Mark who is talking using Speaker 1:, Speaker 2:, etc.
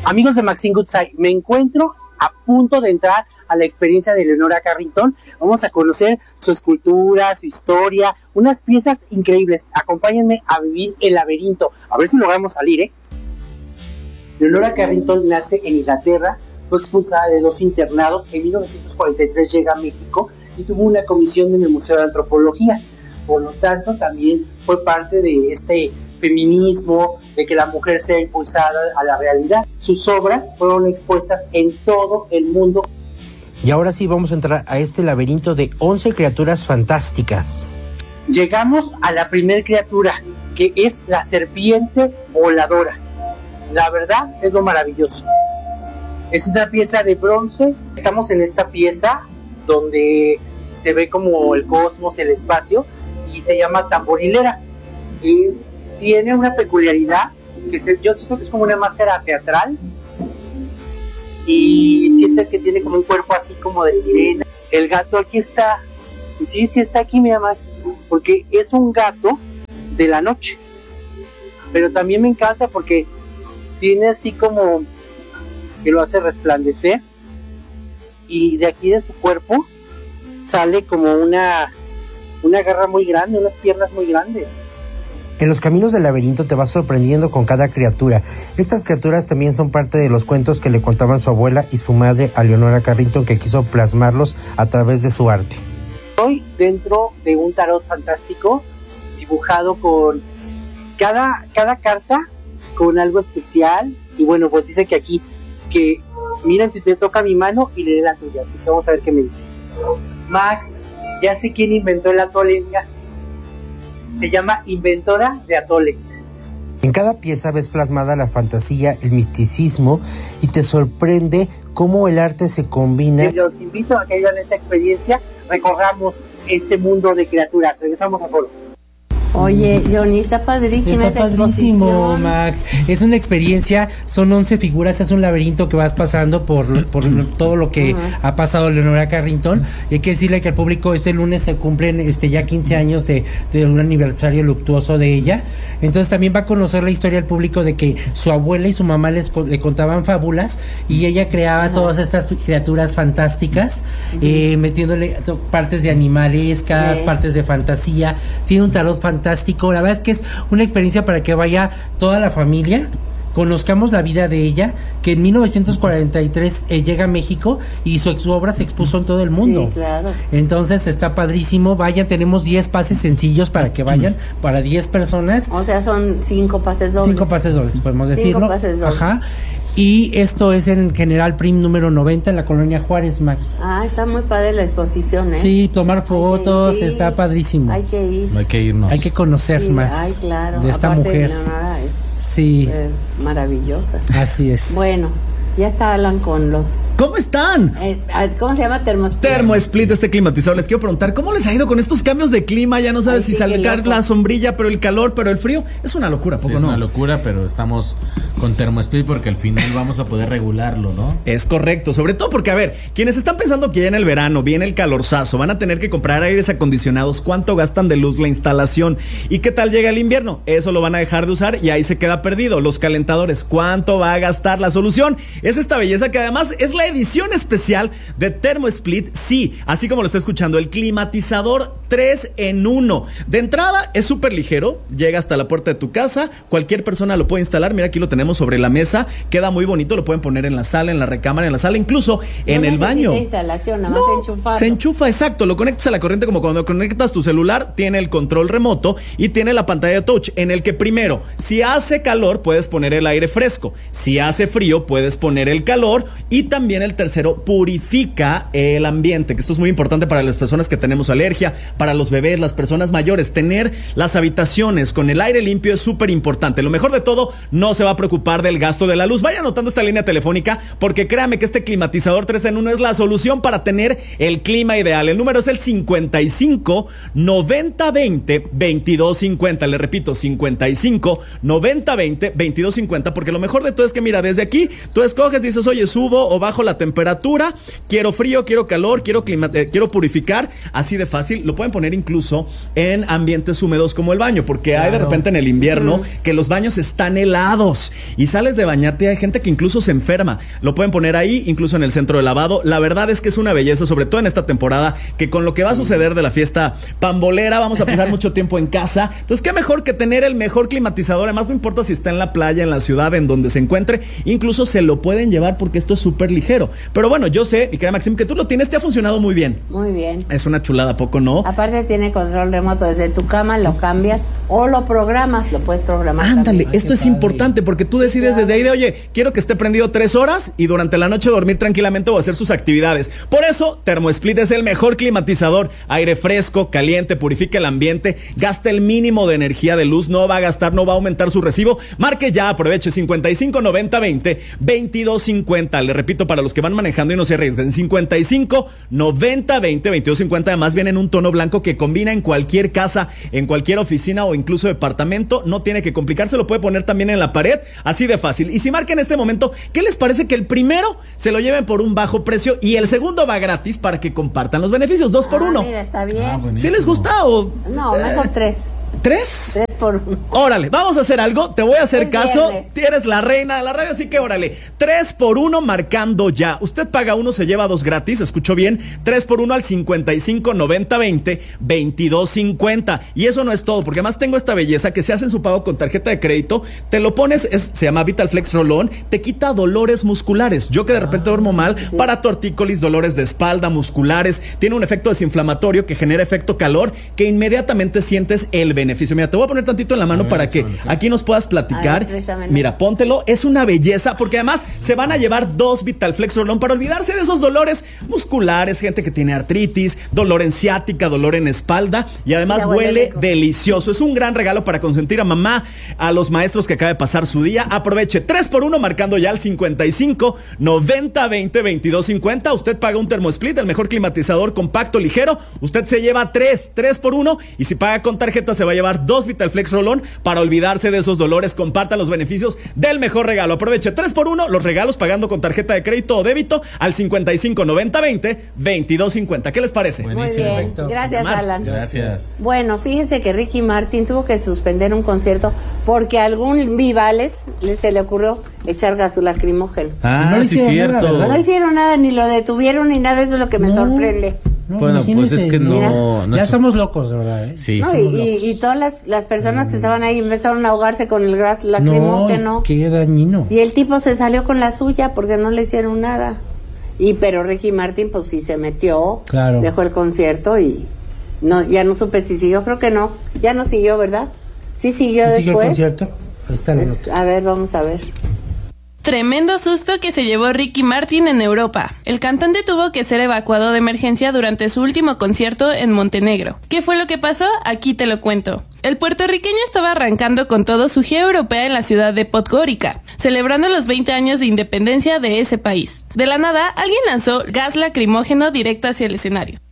Speaker 1: Amigos de Maxine Goodside, me encuentro a punto de entrar a la experiencia de Eleonora Carrington. Vamos a conocer su escultura, su historia, unas piezas increíbles. Acompáñenme a vivir el laberinto, a ver si logramos salir, ¿eh? Eleonora Carrington nace en Inglaterra, fue expulsada de 2 internados, en 1943 llega a México y tuvo una comisión en el Museo de Antropología. Por lo tanto, también fue parte de este feminismo, de que la mujer sea impulsada a la realidad. Sus obras fueron expuestas en todo el mundo.
Speaker 2: Y ahora sí vamos a entrar a este laberinto de 11 criaturas fantásticas.
Speaker 1: Llegamos a la primer criatura, que es la serpiente voladora. La verdad es lo maravilloso. Es una pieza de bronce. Estamos en esta pieza donde se ve como el cosmos, el espacio, y se llama tamborilera. Y tiene una peculiaridad que yo siento que es como una máscara teatral, y siento que tiene como un cuerpo así como de sirena. El gato aquí está, y sí está aquí, mira Max, porque es un gato de la noche, pero también me encanta porque tiene así como que lo hace resplandecer, y de aquí de su cuerpo sale como una garra muy grande, unas piernas muy grandes.
Speaker 2: En los caminos del laberinto te vas sorprendiendo con cada criatura. Estas criaturas también son parte de los cuentos que le contaban su abuela y su madre a Eleonora Carrington, que quiso plasmarlos a través de su arte.
Speaker 1: Estoy dentro de un tarot fantástico dibujado con cada carta con algo especial, y bueno, pues dice que aquí, que miren, te toca mi mano y le dé la tuya, así que vamos a ver qué me dice. Max, ya sé quién inventó el atole, mira. Se llama Inventora de Atole.
Speaker 2: En cada pieza ves plasmada la fantasía, el misticismo, y te sorprende cómo el arte se combina.
Speaker 1: Los invito a que hagan esta experiencia, recorramos este mundo de criaturas. Regresamos a Foro.
Speaker 3: Oye, Johnny, está padrísima esa
Speaker 4: padrísimo,
Speaker 3: exposición.
Speaker 4: Max. Es una experiencia, son 11 figuras, es un laberinto que vas pasando por todo lo que ha pasado Eleonora Carrington. Y hay que decirle que al público este lunes se cumplen ya 15 años de un aniversario luctuoso de ella. Entonces también va a conocer la historia al público de que su abuela y su mamá le contaban fábulas, y ella creaba todas estas criaturas fantásticas, metiéndole partes de animalescas, partes de fantasía. Tiene un tarot fantástico. La verdad es que es una experiencia para que vaya toda la familia, conozcamos la vida de ella, que en 1943 llega a México y su obra se expuso en todo el mundo.
Speaker 3: Sí, claro.
Speaker 4: Entonces está padrísimo. Vayan, tenemos 10 pases sencillos para que vayan, para 10 personas.
Speaker 3: O sea, son 5 pases dobles.
Speaker 4: 5 pases dobles, podemos decirlo.
Speaker 3: 5 pases dobles.
Speaker 4: Ajá. Y esto es en General Prim número 90 en la Colonia Juárez, Max.
Speaker 3: Ah, está muy padre la exposición, ¿eh?
Speaker 4: Sí, tomar fotos, está padrísimo.
Speaker 3: Hay que ir.
Speaker 5: Hay que irnos.
Speaker 4: Hay que conocer más
Speaker 3: claro.
Speaker 4: de esta
Speaker 3: Aparte,
Speaker 4: mujer.
Speaker 3: Eleonora es
Speaker 4: Sí.
Speaker 3: Maravillosa.
Speaker 4: Así es.
Speaker 3: Bueno, ya está Alan con los...
Speaker 5: ¿Cómo están?
Speaker 3: ¿Cómo se llama? Termosplit.
Speaker 5: Termosplit, este climatizador. Les quiero preguntar, ¿cómo les ha ido con estos cambios de clima? Ya no sabes si sacar la sombrilla, pero el calor, pero el frío. Es una locura, ¿poco no?
Speaker 6: Es una locura, pero estamos con Termosplit porque al final vamos a poder regularlo, ¿no?
Speaker 5: Es correcto, sobre todo porque, a ver, quienes están pensando que ya en el verano viene el calorzazo, van a tener que comprar aires acondicionados, ¿cuánto gastan de luz la instalación? ¿Y qué tal llega el invierno? Eso lo van a dejar de usar y ahí se queda perdido. Los calentadores, ¿cuánto va a gastar? La solución es esta belleza que además es la edición especial de Termosplit, sí, así como lo está escuchando, el climatizador 3 en 1. De entrada es súper ligero, llega hasta la puerta de tu casa, cualquier persona lo puede instalar. Mira, aquí lo tenemos sobre la mesa, queda muy bonito, lo pueden poner en la sala, en la recámara, en la sala, incluso en el baño.
Speaker 3: No necesita instalación, nada más enchufarlo.
Speaker 5: Se enchufa, exacto, lo conectas a la corriente como cuando conectas tu celular, tiene el control remoto y tiene la pantalla touch, en el que primero, si hace calor, puedes poner el aire fresco, si hace frío, puedes poner el calor, y también el tercero, purifica el ambiente, que esto es muy importante para las personas que tenemos alergia, para los bebés, las personas mayores. Tener las habitaciones con el aire limpio es súper importante. Lo mejor de todo, no se va a preocupar del gasto de la luz. Vaya anotando esta línea telefónica, porque créame que este climatizador 3 en 1 es la solución para tener el clima ideal. El número es el 55 90 20 22 50. Le repito, 55 90 20 22 50, porque lo mejor de todo es que, mira, desde aquí tú escoges escoges, dices, oye, subo o bajo la temperatura, quiero frío, quiero calor, quiero purificar, así de fácil. Lo pueden poner incluso en ambientes húmedos como el baño, porque hay de repente en el invierno que los baños están helados y sales de bañarte, hay gente que incluso se enferma. Lo pueden poner ahí, incluso en el centro de lavado. La verdad es que es una belleza, sobre todo en esta temporada, que con lo que va a suceder de la fiesta pambolera, vamos a pasar mucho tiempo en casa. Entonces, qué mejor que tener el mejor climatizador. Además, no importa si está en la playa, en la ciudad, en donde se encuentre, incluso se lo pueden llevar porque esto es súper ligero. Pero bueno, yo sé, mi querida Maxim, que tú lo tienes, te ha funcionado muy bien.
Speaker 3: Muy bien.
Speaker 5: Es una chulada, ¿poco no?
Speaker 3: Aparte tiene control remoto desde tu cama, lo cambias o lo programas, lo puedes programar.
Speaker 5: Ándale,
Speaker 3: también.
Speaker 5: esto es importante porque tú decides desde ahí de, oye, quiero que esté prendido 3 horas y durante la noche dormir tranquilamente o hacer sus actividades. Por eso, ThermoSplit es el mejor climatizador. Aire fresco, caliente, purifica el ambiente, gasta el mínimo de energía de luz, no va a gastar, no va a aumentar su recibo. Marque ya, aproveche 55 90 20 22 50. Le repito, para los que van manejando y no se arriesguen, 55 90 20 22 50. Además viene en un tono blanco que combina en cualquier casa, en cualquier oficina o incluso departamento. No tiene que complicarse, lo puede poner también en la pared, así de fácil. Y si marca en este momento, ¿qué les parece que el primero se lo lleven por un bajo precio y el segundo va gratis para que compartan los beneficios? 2 por 1.
Speaker 3: Mira, está bien.
Speaker 5: ¿Sí les gusta o...?
Speaker 3: No, mejor 3.
Speaker 5: ¿3?
Speaker 3: 3 por 1.
Speaker 5: Órale, vamos a hacer algo, te voy a hacer
Speaker 3: Es
Speaker 5: caso,
Speaker 3: viernes.
Speaker 5: eres la reina de la radio, así que órale, 3 por 1 marcando ya, usted paga 1, se lleva 2 gratis, escuchó bien, 3 por 1 al 55 90 20 22 50, y eso no es todo, porque además tengo esta belleza que se hace en su pago con tarjeta de crédito, te lo pones, se llama VitalFlex Roll-On, te quita dolores musculares, yo que de repente duermo mal, para tortícolis, dolores de espalda, musculares, tiene un efecto desinflamatorio que genera efecto calor, que inmediatamente sientes el beneficio. Mira, te voy a poner tantito en la mano para que aquí nos puedas platicar.
Speaker 3: A ver, préstamelo.
Speaker 5: Mira, póntelo, es una belleza, porque además se van a llevar 2 VitalFlex Roll-On para olvidarse de esos dolores musculares, gente que tiene artritis, dolor en ciática, dolor en espalda, y además
Speaker 3: Mira, huele
Speaker 5: huele
Speaker 3: rico.
Speaker 5: delicioso. Es un gran regalo para consentir a mamá, a los maestros que acaba de pasar su día. Aproveche 3 por 1 marcando ya al 55 90 20 22 50. Usted paga un ThermoSplit, el mejor climatizador compacto, ligero. Usted se lleva 3 por 1, y si paga con tarjeta se va a llevar 2 VitalFlex Roll-On para olvidarse de esos dolores. Comparta los beneficios del mejor regalo. Aproveche 3 por 1 los regalos pagando con tarjeta de crédito o débito al 55 90 20 22 50. ¿Qué les parece?
Speaker 3: Muy
Speaker 6: Buenísimo.
Speaker 3: bien.
Speaker 4: Perfecto.
Speaker 3: Gracias,
Speaker 5: Mar.
Speaker 3: Alan.
Speaker 6: Gracias.
Speaker 3: Bueno, fíjese que Ricky Martin tuvo que suspender un concierto porque a algún Vivales se le ocurrió echar gas lacrimógeno.
Speaker 6: Ah,
Speaker 4: No le
Speaker 6: sí,
Speaker 4: hicieron nada,
Speaker 6: cierto.
Speaker 4: ¿verdad?
Speaker 3: No hicieron nada, ni lo detuvieron ni nada, eso es lo que me
Speaker 4: No.
Speaker 3: sorprende.
Speaker 4: No,
Speaker 6: Bueno, pues
Speaker 4: imagínense,
Speaker 6: es que no-
Speaker 3: Mira.
Speaker 6: no
Speaker 4: ya
Speaker 6: es-
Speaker 4: estamos locos, de verdad, ¿eh?
Speaker 6: Sí.
Speaker 3: No, y todas las personas que estaban ahí empezaron a ahogarse con el gas lacrimógeno.
Speaker 4: No, qué dañino.
Speaker 3: Y el tipo se salió con la suya porque no le hicieron nada. Pero Ricky Martin pues sí se metió,
Speaker 4: Claro.
Speaker 3: dejó el concierto y no, ya no supe si siguió, creo que no, ya no siguió, ¿verdad? Sí siguió
Speaker 4: ¿Sí siguió el
Speaker 3: después.
Speaker 4: concierto? Ahí está la nota.
Speaker 3: A ver, vamos a ver.
Speaker 7: Tremendo susto que se llevó Ricky Martin en Europa. El cantante tuvo que ser evacuado de emergencia durante su último concierto en Montenegro. ¿Qué fue lo que pasó? Aquí te lo cuento. El puertorriqueño estaba arrancando con todo su gira europea en la ciudad de Podgorica, celebrando los 20 años de independencia de ese país. De la nada, alguien lanzó gas lacrimógeno directo hacia el escenario.